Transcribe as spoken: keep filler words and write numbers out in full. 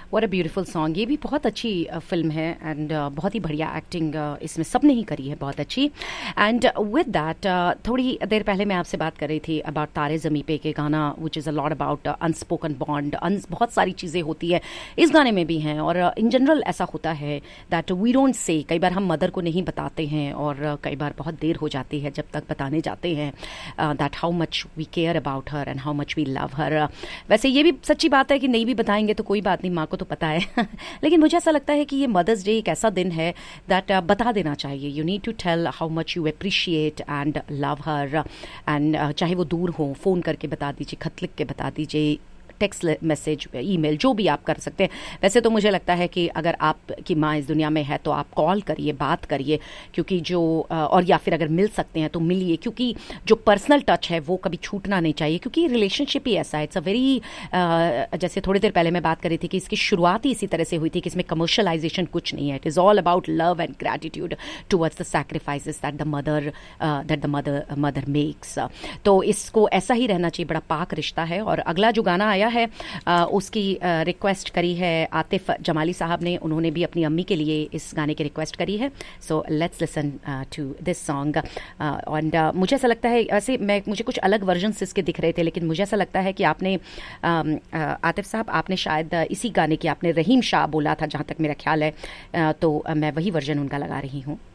What a beautiful song. ये भी बहुत अच्छी फिल्म है एंड uh, बहुत ही बढ़िया एक्टिंग uh, इसमें सबने ही करी है, बहुत अच्छी। एंड विद दैट थोड़ी देर पहले मैं आपसे बात कर रही थी अबाउट तारे ज़मीं पे के गाना which is a lot about unspoken bond. बहुत सारी चीज़ें होती है इस गाने में भी हैं, और इन uh, जनरल ऐसा होता है दैट वी डोंट से, कई बार हम मदर को नहीं बताते हैं और uh, कई बार बहुत देर हो जाती है जब तक बताने जाते हैं that how much we care about her and how much we love हर। वैसे ये भी सच्ची बात है कि नहीं भी बताएंगे तो कोई बात नहीं, माँ को तो पता है लेकिन मुझे ऐसा लगता है कि ये मदर्स डे एक ऐसा दिन है दैट uh, बता देना चाहिए। You need to tell how much you appreciate and love her, and चाहे वो दूर हो फ़ोन करके बता दीजिए, खत लिख के बता दीजिए, टेक्स्ट मैसेज, ईमेल, जो भी आप कर सकते हैं। वैसे तो मुझे लगता है कि अगर आपकी माँ इस दुनिया में है तो आप कॉल करिए, बात करिए, क्योंकि जो और या फिर अगर मिल सकते हैं तो मिलिए, क्योंकि जो पर्सनल टच है वो कभी छूटना नहीं चाहिए, क्योंकि रिलेशनशिप ही ऐसा है। इट्स अ वेरी, जैसे थोड़ी देर पहले मैं बात कर रही थी कि इसकी शुरुआत ही इसी तरह से हुई थी कि इसमें कमर्शलाइजेशन कुछ नहीं है। It is all about love and gratitude towards the sacrifices that the mother that the mother mother makes. तो इसको ऐसा ही रहना चाहिए, बड़ा पाक रिश्ता है। और अगला जो गाना आया है आ, उसकी रिक्वेस्ट करी है आतिफ जमाली साहब ने, उन्होंने भी अपनी अम्मी के लिए इस गाने की रिक्वेस्ट करी है। So let's listen to this song. And मुझे ऐसा लगता है, ऐसे मैं मुझे कुछ अलग वर्जन्स इसके दिख रहे थे, लेकिन मुझे ऐसा लगता है कि आपने uh, uh, आतिफ साहब आपने शायद इसी गाने की आपने रहीम शाह बोला था जहाँ तक मेरा ख्याल है, uh, तो uh, मैं वही वर्जन उनका लगा रही हूँ।